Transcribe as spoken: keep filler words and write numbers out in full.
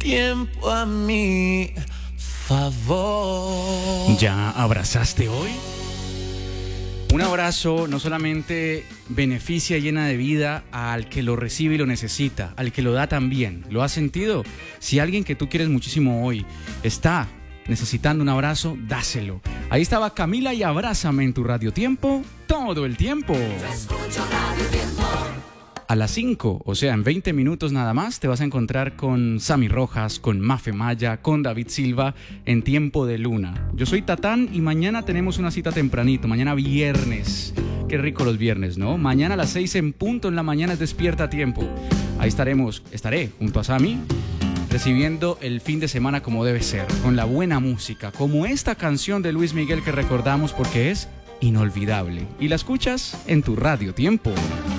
tiempo a mi favor. ¿Ya abrazaste hoy? Un abrazo no solamente beneficia y llena de vida al que lo recibe y lo necesita, al que lo da también. ¿Lo has sentido? Si alguien que tú quieres muchísimo hoy está necesitando un abrazo, dáselo. Ahí estaba Camila y Abrázame en tu Radio Tiempo todo el tiempo. A las cinco, o sea, en veinte minutos nada más, te vas a encontrar con Sammy Rojas, con Mafe Maya, con David Silva en Tiempo de Luna. Yo soy Tatán y mañana tenemos una cita tempranito, mañana viernes. Qué rico los viernes, ¿no? Mañana a las seis en punto en la mañana es Despierta a Tiempo. Ahí estaremos, estaré junto a Sammy, recibiendo el fin de semana como debe ser, con la buena música, como esta canción de Luis Miguel que recordamos porque es inolvidable. Y la escuchas en tu Radio Tiempo.